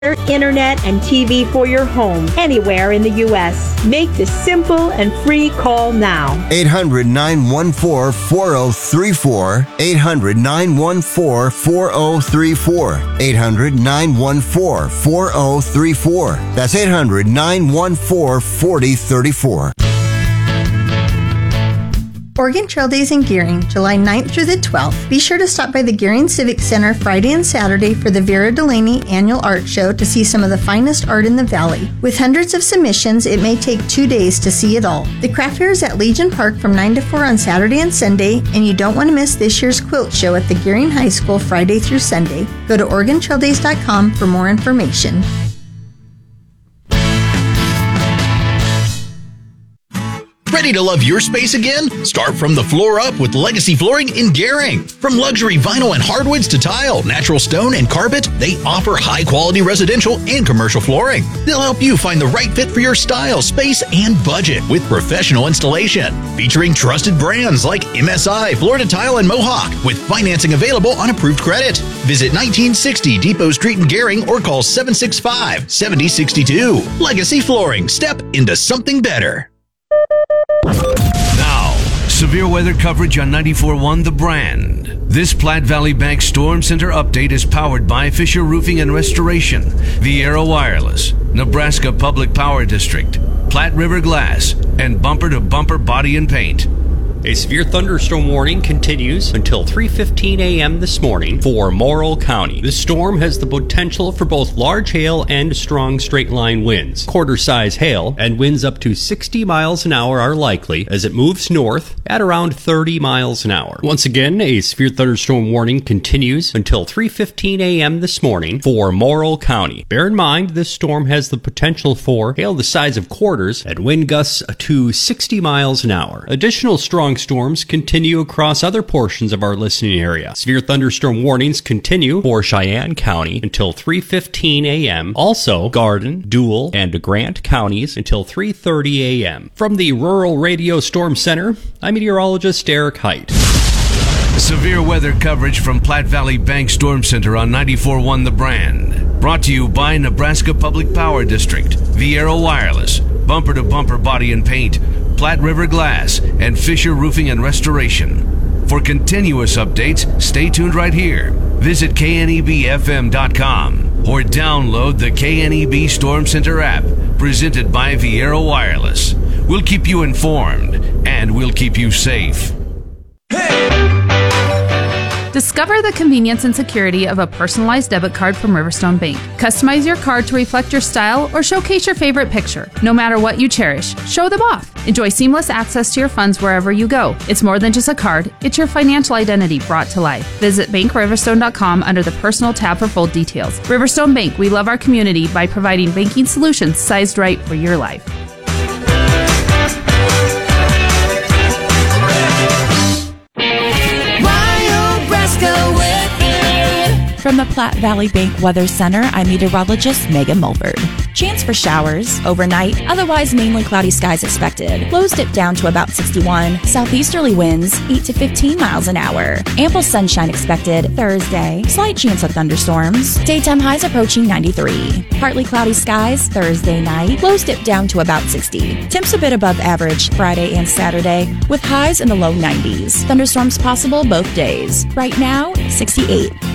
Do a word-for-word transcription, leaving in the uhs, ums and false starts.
internet, and T V for your home anywhere in the U S. Make the simple and free call now. eight hundred, nine one four, four oh three four. eight hundred, nine one four, four oh three four. eight hundred, nine one four, four oh three four. That's eight hundred, nine one four, four oh three four. Oregon Trail Days in Gearing, July ninth through the twelfth. Be sure to stop by the Gearing Civic Center Friday and Saturday for the Vera Delaney Annual Art Show to see some of the finest art in the Valley. With hundreds of submissions, it may take two days to see it all. The craft fair is at Legion Park from nine to four on Saturday and Sunday, and you don't want to miss this year's quilt show at the Gearing High School Friday through Sunday. Go to Oregon Trail Days dot com for more information. Ready to love your space again? Start from the floor up with Legacy Flooring in Gering. From luxury vinyl and hardwoods to tile, natural stone, and carpet, they offer high-quality residential and commercial flooring. They'll help you find the right fit for your style, space, and budget with professional installation. Featuring trusted brands like M S I, Florida Tile, and Mohawk, with financing available on approved credit. Visit nineteen sixty Depot Street in Gering or call seven six five, seven oh six two. Legacy Flooring. Step into something better. Now, severe weather coverage on ninety-four point one The Brand. This Platte Valley Bank Storm Center update is powered by Fisher Roofing and Restoration, Viera Wireless, Nebraska Public Power District, Platte River Glass, and Bumper to Bumper Body and Paint. A severe thunderstorm warning continues until three fifteen a.m. this morning for Morrill County. This storm has the potential for both large hail and strong straight-line winds. Quarter-size hail and winds up to sixty miles an hour are likely as it moves north at around thirty miles an hour. Once again, a severe thunderstorm warning continues until three fifteen a.m. this morning for Morrill County. Bear in mind, this storm has the potential for hail the size of quarters and wind gusts to sixty miles an hour. Additional strong storms continue across other portions of our listening area. Severe thunderstorm warnings continue for Cheyenne County until three fifteen a.m. Also, Garden, Dual, and Grant counties until three thirty a.m. From the Rural Radio Storm Center, I'm meteorologist Eric Height. Severe weather coverage from Platte Valley Bank Storm Center on ninety-four point one The Brand. Brought to you by Nebraska Public Power District, Viera Wireless, Bumper to Bumper Body and Paint, Platte River Glass, and Fisher Roofing and Restoration. For continuous updates, stay tuned right here. Visit K N E B F M dot com or download the K N E B Storm Center app, presented by Viera Wireless. We'll keep you informed, and we'll keep you safe. Discover the convenience and security of a personalized debit card from Riverstone Bank. Customize your card to reflect your style or showcase your favorite picture. No matter what you cherish, show them off. Enjoy seamless access to your funds wherever you go. It's more than just a card, it's your financial identity brought to life. Visit bank riverstone dot com under the Personal tab for full details. Riverstone Bank, we love our community by providing banking solutions sized right for your life. From the Platte Valley Bank Weather Center, I'm meteorologist Megan Mulford. Chance for showers overnight, otherwise mainly cloudy skies expected. Lows dip down to about sixty-one. Southeasterly winds eight to fifteen miles an hour. Ample sunshine expected Thursday. Slight chance of thunderstorms. Daytime highs approaching ninety-three. Partly cloudy skies Thursday night. Lows dip down to about sixty. Temps a bit above average Friday and Saturday, with highs in the low nineties. Thunderstorms possible both days. Right now, sixty-eight.